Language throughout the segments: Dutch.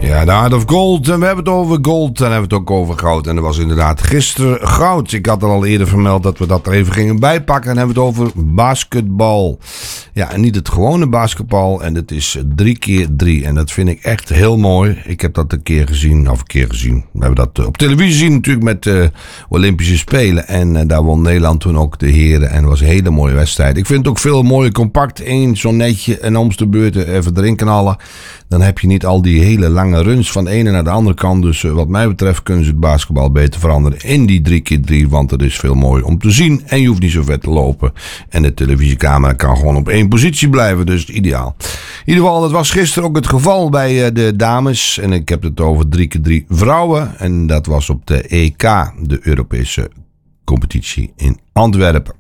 Ja, de Art of Gold. En we hebben het over gold en hebben we het ook over goud. En dat was inderdaad gisteren goud. Ik had al eerder vermeld dat we dat er even gingen bijpakken. En hebben we het over basketbal. Ja, en niet het gewone basketbal. En het is 3x3. En dat vind ik echt heel mooi. Ik heb dat een keer gezien. We hebben dat op televisie gezien natuurlijk met de Olympische Spelen. En daar won Nederland toen ook de heren. En het was een hele mooie wedstrijd. Ik vind het ook veel mooier compact. Eén zo'n netje en om de beurt even erin knallen. Dan heb je niet al die hele lange runs van de ene naar de andere kant. Dus wat mij betreft kunnen ze het basketbal beter veranderen in die 3x3. Want het is veel mooier om te zien. En je hoeft niet zo ver te lopen. En de televisiecamera kan gewoon op één positie blijven. Dus ideaal. In ieder geval, dat was gisteren ook het geval bij de dames. En ik heb het over 3x3 vrouwen. En dat was op de EK, de Europese competitie in Antwerpen.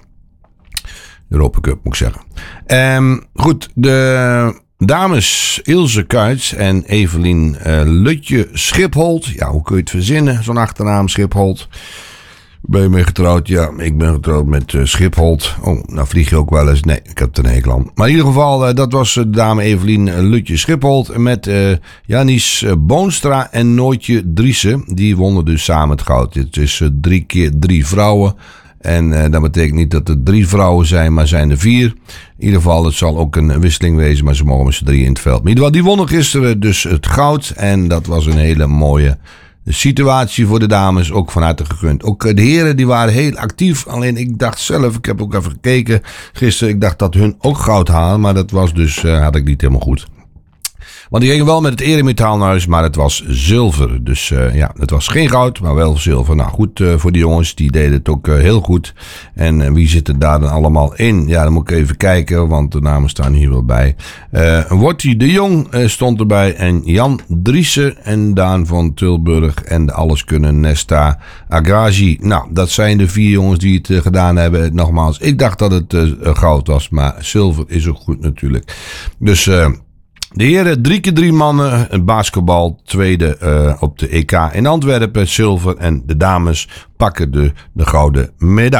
Europa Cup moet ik zeggen. Goed, de dames Ilse Kuyts en Evelien Lutje Schipholt. Ja, hoe kun je het verzinnen, zo'n achternaam Schipholt? Ben je mee getrouwd? Ja, ik ben getrouwd met Schipholt. Oh, nou vlieg je ook wel eens. Nee, ik heb het een hekel aan. Maar in ieder geval, dat was de dame Evelien Lutje Schipholt met Janis Boonstra en Nootje Driessen. Die wonnen dus samen het goud. Het is 3x3 vrouwen. En dat betekent niet dat er 3 vrouwen zijn, maar zijn er 4. In ieder geval, het zal ook een wisseling wezen, maar ze mogen met z'n 3 in het veld. Maar in ieder geval, die wonnen gisteren dus het goud. En dat was een hele mooie situatie voor de dames, ook van harte gegund. Ook de heren, die waren heel actief. Alleen ik dacht zelf, ik heb ook even gekeken gisteren, ik dacht dat hun ook goud halen. Maar dat was dus, had ik niet helemaal goed. Want die gingen wel met het eremetaal naar huis, maar het was zilver. Dus ja, het was geen goud, maar wel zilver. Nou goed, voor die jongens, die deden het ook heel goed. En wie zit er daar dan allemaal in? Ja, dan moet ik even kijken, want de namen staan hier wel bij. Wortie de Jong stond erbij. En Jan Driessen en Daan van Tilburg en de alleskunner Nesta Agrazi. Nou, dat zijn de 4 jongens die het gedaan hebben. Nogmaals, ik dacht dat het goud was, maar zilver is ook goed natuurlijk. Dus de heren 3x3 mannen, het basketbal, tweede op de EK in Antwerpen, zilver. En de dames pakken de gouden medaille.